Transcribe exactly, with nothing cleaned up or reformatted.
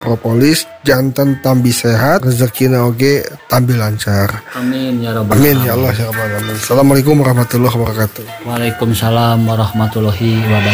propolis jantan tambi sehat, rezekina oge tambi lancar. Amin ya rabbal Amin ya Allah ya rabbal alamin. Assalamualaikum warahmatullahi wabarakatuh. Waalaikumsalam warahmatullahi wabarakatuh.